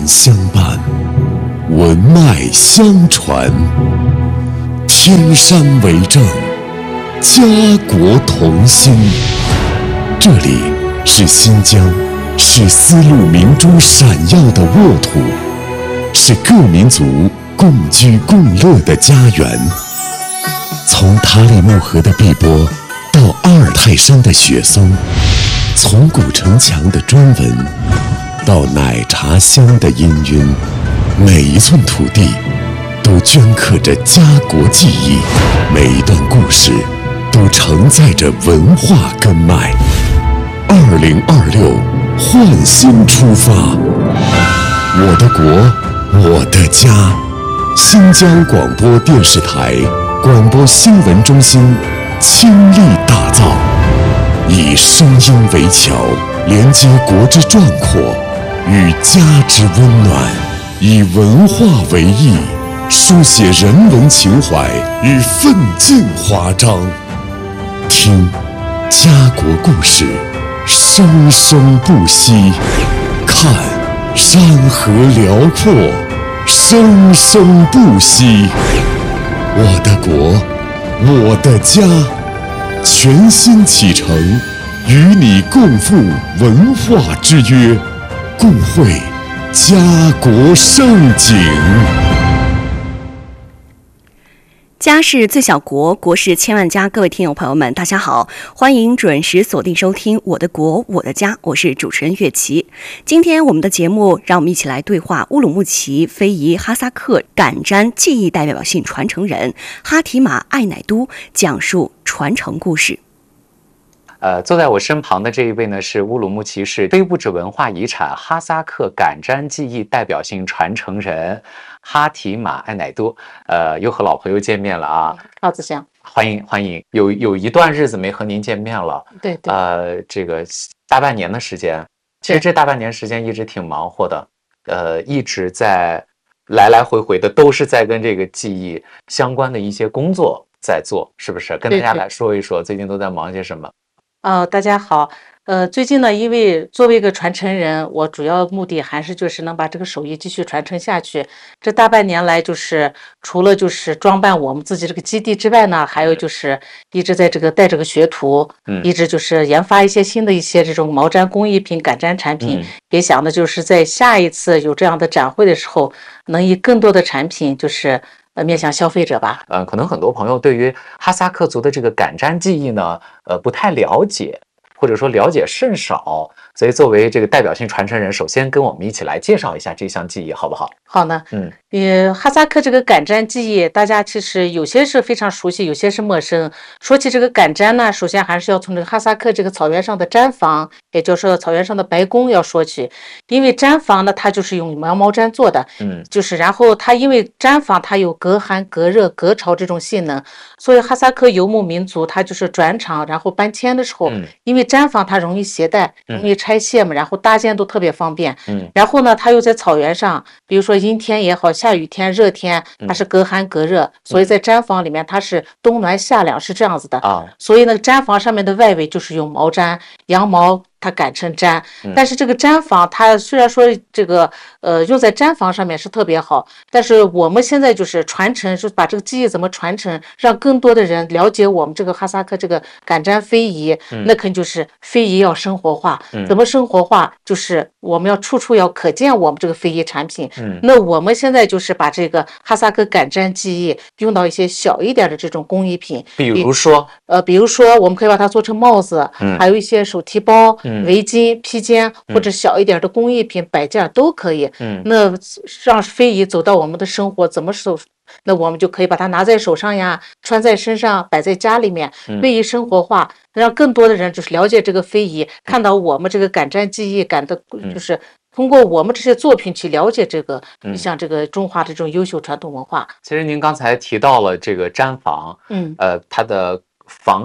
相伴，文脉相传，天山为证，家国同心。这里是新疆，是丝路明珠闪耀的沃土，是各民族共居共乐的家园。从塔里木河的碧波到阿尔泰山的雪松，从古城墙的砖纹到奶茶香的氤氲，每一寸土地都镌刻着家国记忆，每一段故事都承载着文化根脉。2026，焕新出发，我的国，我的家。新疆广播电视台广播新闻中心倾力打造，以声音为桥，连接国之壮阔与家之温暖，以文化为翼，书写人文情怀与奋进华章。听家国故事，生生不息；看山河辽阔，生生不息。我的国，我的家，全新启程，与你共赴文化之约，共绘家国盛景。 家是最小国，国是千万家。各位听友朋友们，大家好，欢迎准时锁定收听《我的国我的家》，我是主持人岳琪。今天我们的节目，让我们一起来对话乌鲁木齐非遗哈萨克赶毡技艺代表性传承人哈提玛艾乃都，讲述传承故事。 坐在我身旁的这一位呢，是乌鲁木齐市非物质文化遗产哈萨克赶毡技艺代表性传承人哈提玛艾乃都。又和老朋友见面了啊！ 赵子祥， 欢迎欢迎。有一段日子没和您见面了， 对对， 这个大半年的时间，其实这大半年时间一直挺忙活的，一直在来来回回的都是在跟这个技艺相关的一些工作在做，是不是？跟大家来说一说，最近都在忙些什么？ 大家好，最近呢，因为作为一个传承人，我主要目的还是就是能把这个手艺继续传承下去。这大半年来，就是除了就是装扮我们自己这个基地之外呢，还有就是一直在这个带这个学徒，一直就是研发一些新的一些这种毛毡工艺品、赶毡产品，也想的就是在下一次有这样的展会的时候，能以更多的产品就是面向消费者吧。 可能很多朋友对于哈萨克族的这个赶毡技艺呢，不太了解，或者说了解甚少，所以作为这个代表性传承人，首先跟我们一起来介绍一下这项技艺，好不好？ 好呢，哈萨克这个赶毡技艺，大家其实有些是非常熟悉，有些是陌生。说起这个赶毡呢，首先还是要从这个哈萨克这个草原上的毡房，也就是说草原上的白工要说起。因为毡房呢，它就是用毛毡做的，就是然后它因为毡房它有隔寒、隔热、隔潮这种性能，所以哈萨克游牧民族它就是转场然后搬迁的时候，因为毡房它容易携带、容易拆卸嘛，然后搭建都特别方便。然后呢，它又在草原上，比如说阴天也好，下雨天、热天，它是隔寒隔热，所以在毡房里面它是冬暖夏凉，是这样子的啊。所以呢，毡房上面的外围就是用毛毡、羊毛。它赶成毡，但是这个毡房它虽然说这个用在毡房上面是特别好，但是我们现在就是传承，就是把这个技艺怎么传承，让更多的人了解我们这个哈萨克这个赶毡非遗，那肯定就是非遗要生活化。怎么生活化？就是我们要处处要可见我们这个非遗产品。那我们现在就是把这个哈萨克赶毡技艺用到一些小一点的这种工艺品，比如说我们可以把它做成帽子，还有一些手提包。围巾、披肩或者小一点的工艺品摆件都可以。那让非遗走到我们的生活，怎么走？那我们就可以把它拿在手上呀，穿在身上，摆在家里面，非遗生活化，让更多的人就是了解这个非遗，看到我们这个赶毡技艺，就是通过我们这些作品去了解这个，像这个中华的这种优秀传统文化。 其实您刚才提到了这个毡房，它的房